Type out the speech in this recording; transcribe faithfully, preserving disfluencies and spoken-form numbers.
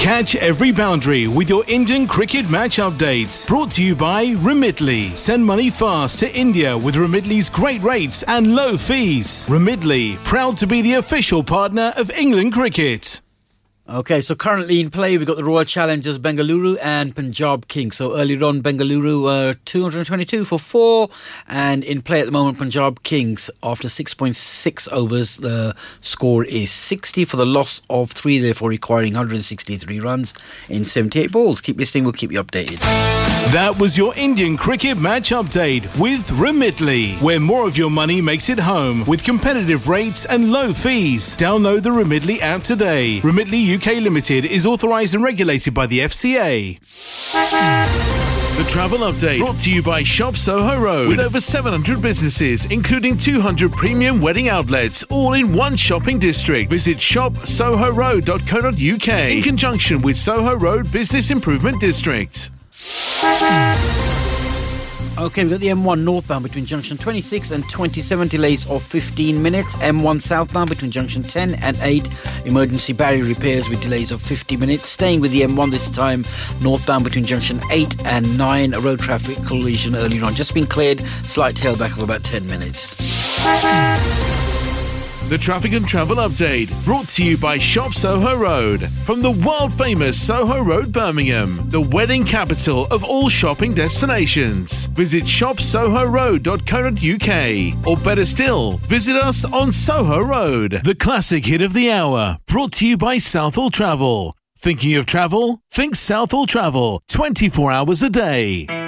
Catch every boundary with your Indian cricket match updates. Brought to you by Remitly. Send money fast to India with Remitly's great rates and low fees. Remitly, proud to be the official partner of England Cricket. Okay, so currently in play, we've got the Royal Challengers Bengaluru and Punjab Kings. So earlier on, Bengaluru were two hundred twenty-two for four. And in play at the moment, Punjab Kings, after six point six overs, the score is sixty for the loss of three, therefore requiring one hundred sixty-three runs in seventy-eight balls. Keep listening, we'll keep you updated. That was your Indian cricket match update with Remitly, where more of your money makes it home with competitive rates and low fees. Download the Remitly app today. Remitly U K Limited is authorised and regulated by the F C A. The Travel Update, brought to you by Shop Soho Road. With over seven hundred businesses, including two hundred premium wedding outlets, all in one shopping district. Visit shop soho road dot co dot uk in conjunction with Soho Road Business Improvement District. Okay, we've got the M one northbound between junction twenty-six and twenty-seven, delays of fifteen minutes. M one southbound between junction ten and eight, emergency barrier repairs with delays of fifty minutes. Staying with the M one this time, northbound between junction eight and nine, a road traffic collision earlier on. Just been cleared, slight tailback of about ten minutes. The Traffic and Travel Update, brought to you by Shop Soho Road. From the world-famous Soho Road, Birmingham, the wedding capital of all shopping destinations. Visit shop soho road dot co dot uk, or better still, visit us on Soho Road. The classic hit of the hour, brought to you by Southall Travel. Thinking of travel? Think Southall Travel, twenty-four hours a day.